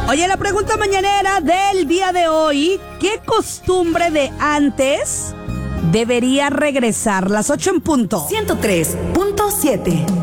Oye, la pregunta mañanera del día de hoy, ¿qué costumbre de antes debería regresar? Las 8 en punto. 103.7